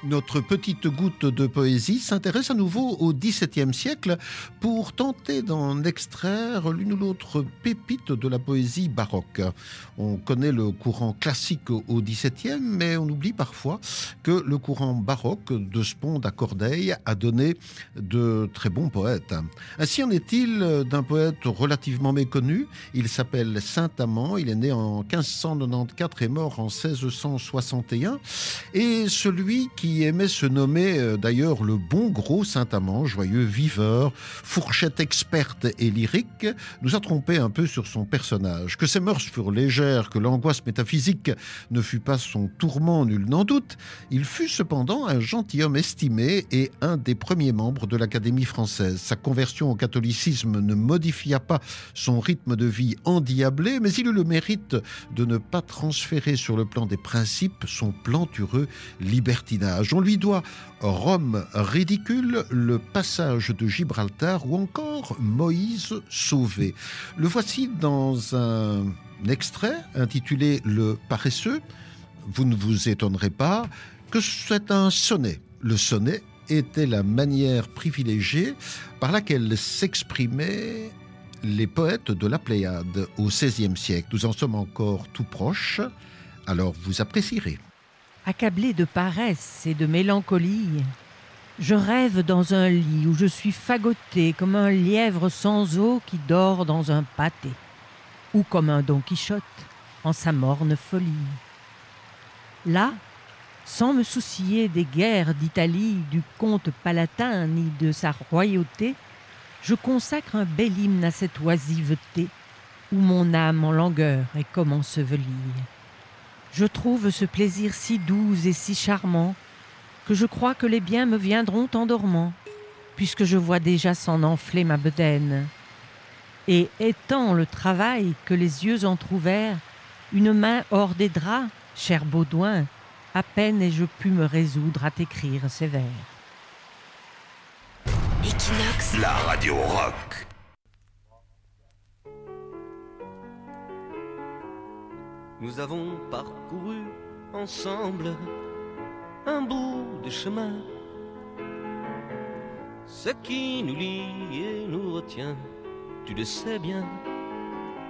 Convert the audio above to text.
Notre petite goutte de poésie s'intéresse à nouveau au XVIIe siècle pour tenter d'en extraire l'une ou l'autre pépite de la poésie baroque. On connaît le courant classique au XVIIe, mais on oublie parfois que le courant baroque de Sponde à Corneille a donné de très bons poètes. Ainsi en est-il d'un poète relativement méconnu. Il s'appelle Saint-Amand, il est né en 1594 et mort en 1661. Et celui qui aimait se nommer d'ailleurs le bon gros Saint-Amand, joyeux viveur, fourchette experte et lyrique, nous a trompé un peu sur son personnage. Que ses mœurs furent légères, que l'angoisse métaphysique ne fut pas son tourment, nul n'en doute, il fut cependant un gentilhomme estimé et un des premiers membres de l'Académie française. Sa conversion au catholicisme ne modifia pas son rythme de vie endiablé, mais il eut le mérite de ne pas transférer sur le plan des principes son plantureux libertinage. On lui doit Rome ridicule, le passage de Gibraltar ou encore Moïse sauvé. Le voici dans un extrait intitulé Le paresseux. Vous ne vous étonnerez pas que c'est un sonnet. Le sonnet était la manière privilégiée par laquelle s'exprimaient les poètes de la Pléiade au XVIe siècle. Nous en sommes encore tout proches, alors vous apprécierez. Accablé de paresse et de mélancolie, je rêve dans un lit où je suis fagoté comme un lièvre sans eau qui dort dans un pâté, ou comme un Don Quichotte en sa morne folie. Là, sans me soucier des guerres d'Italie, du comte palatin ni de sa royauté, je consacre un bel hymne à cette oisiveté où mon âme en langueur est comme ensevelie. Je trouve ce plaisir si doux et si charmant que je crois que les biens me viendront en dormant, puisque je vois déjà s'en enfler ma bedaine. Et étant le travail que les yeux entr'ouverts, une main hors des draps, cher Baudouin, à peine ai-je pu me résoudre à t'écrire ces vers. Equinox, la radio rock. Nous avons parcouru ensemble un bout de chemin. Ce qui nous lie et nous retient, tu le sais bien,